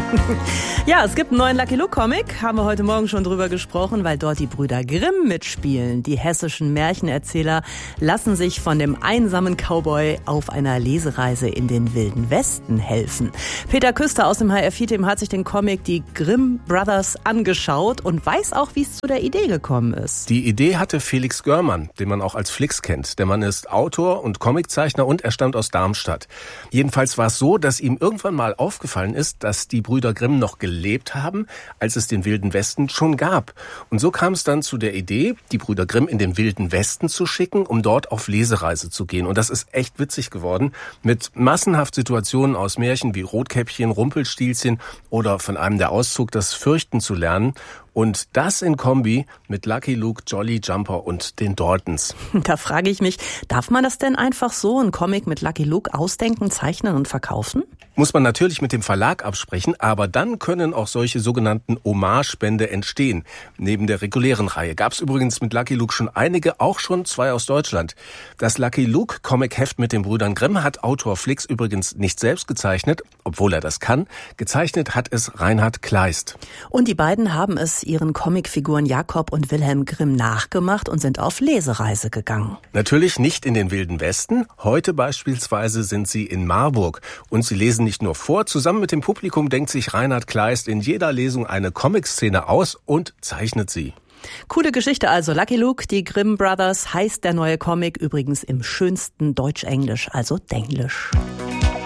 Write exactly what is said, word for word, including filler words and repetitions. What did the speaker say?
Ja, es gibt einen neuen Lucky Luke Comic, haben wir heute Morgen schon drüber gesprochen, weil dort die Brüder Grimm mitspielen. Die hessischen Märchenerzähler lassen sich von dem einsamen Cowboy auf einer Lesereise in den Wilden Westen helfen. Peter Küster aus dem H R vier Team hat sich den Comic Die Grimm Brothers angeschaut und weiß auch, wie es zu der Idee gekommen ist. Die Idee hatte Felix Görmann, den man auch als Flix kennt. Der Mann ist Autor und Comiczeichner und er stammt aus Darmstadt. Jedenfalls war es so, dass ihm irgendwann mal aufgefallen ist, dass die Brüder Grimm noch gelebt haben, als es den Wilden Westen schon gab. Und so kam es dann zu der Idee, die Brüder Grimm in den Wilden Westen zu schicken, um dort auf Lesereise zu gehen. Und das ist echt witzig geworden, mit massenhaft Situationen aus Märchen wie Rotkäppchen, Rumpelstilzchen oder von einem der Auszug das Fürchten zu lernen. Und das in Kombi mit Lucky Luke, Jolly Jumper und den Daltons. Da frage ich mich, darf man das denn einfach so, einen Comic mit Lucky Luke, ausdenken, zeichnen und verkaufen? Muss man natürlich mit dem Verlag absprechen, aber dann können auch solche sogenannten Hommage-Bände entstehen. Neben der regulären Reihe gab es übrigens mit Lucky Luke schon einige, auch schon zwei aus Deutschland. Das Lucky Luke Comic-Heft mit den Brüdern Grimm hat Autor Flix übrigens nicht selbst gezeichnet, obwohl er das kann. Gezeichnet hat es Reinhard Kleist. Und die beiden haben es ihren Comicfiguren Jakob und Wilhelm Grimm nachgemacht und sind auf Lesereise gegangen. Natürlich nicht in den Wilden Westen. Heute beispielsweise sind sie in Marburg und sie lesen nicht nur vor, zusammen mit dem Publikum denkt sich Reinhard Kleist in jeder Lesung eine Comic-Szene aus und zeichnet sie. Coole Geschichte also. Lucky Luke, die Grimm Brothers heißt der neue Comic, übrigens im schönsten Deutsch-Englisch, also Denglisch.